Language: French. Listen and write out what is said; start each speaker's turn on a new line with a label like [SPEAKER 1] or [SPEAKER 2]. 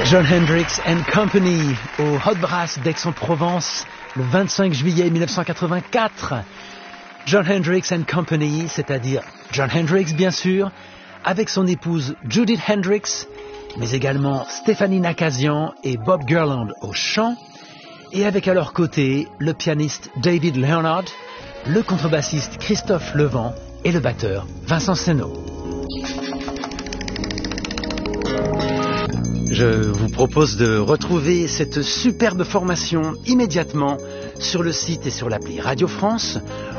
[SPEAKER 1] Jon Hendricks and Company au Hot Brass d'Aix-en-Provence le 25 juillet 1984. Jon Hendricks and Company, c'est-à-dire Jon Hendricks bien sûr, avec son épouse Judith Hendricks, mais également Stéphanie Nakazian et Bob Gerland au chant, et avec à leur côté le pianiste David Leonard, le contrebassiste Christophe Levent et le batteur Vincent Seno. Je vous propose de retrouver cette superbe formation immédiatement sur le site et sur l'appli Radio France,